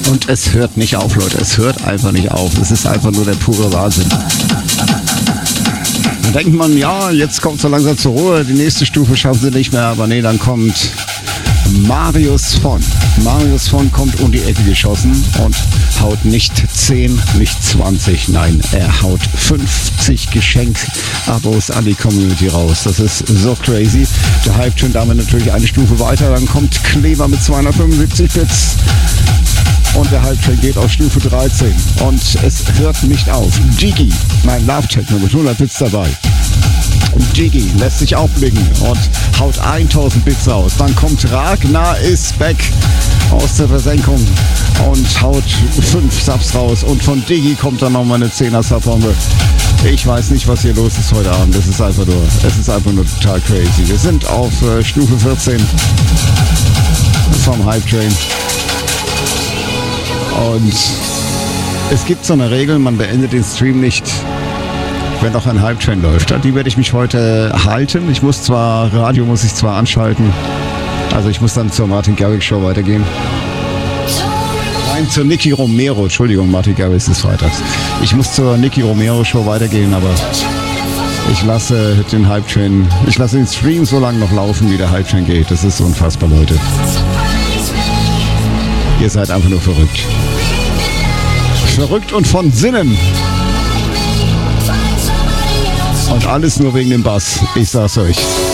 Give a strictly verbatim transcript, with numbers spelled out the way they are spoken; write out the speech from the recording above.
Und es hört nicht auf, Leute. Es hört einfach nicht auf. Es ist einfach nur der pure Wahnsinn. Dann denkt man, ja, jetzt kommt so langsam zur Ruhe. Die nächste Stufe schaffen sie nicht mehr. Aber nee, dann kommt Marius von. Marius von kommt um die Ecke geschossen und haut nicht zehn, nicht zwanzig, nein, er haut fünfzig Geschenk-Abos an die Community raus. Das ist so crazy. Der Hype schon damit natürlich eine Stufe weiter. Dann kommt Kleber mit zweihundertfünfundsiebzig Bits. Und der Hype-Train geht auf Stufe dreizehn. Und es hört nicht auf. Jiggy, mein Love-Techno mit hundert Bits dabei. Jiggy lässt sich auch blicken und haut tausend Bits raus. Dann kommt Ragnar is back aus der Versenkung und haut fünf Subs raus. Und von Diggy kommt dann nochmal eine zehner Subbombe. Ich weiß nicht, was hier los ist heute Abend. Es ist einfach nur, es ist einfach nur total crazy. Wir sind auf äh, Stufe vierzehn vom Hype Train. Und es gibt so eine Regel, man beendet den Stream nicht, wenn noch ein Hype-Train läuft. Die werde ich mich heute halten. Ich muss zwar, Radio muss ich zwar anschalten, also ich muss dann zur Martin Garrix Show weitergehen. Nein, zur Nicky Romero, Entschuldigung, Martin Garrix ist freitags. Ich muss zur Nicky Romero Show weitergehen, aber ich lasse den Hype-Train, ich lasse den Stream so lange noch laufen, wie der Hype-Train geht. Das ist unfassbar, Leute. Ihr seid einfach nur verrückt. Verrückt und von Sinnen. Und alles nur wegen dem Bass. Ich sag's euch.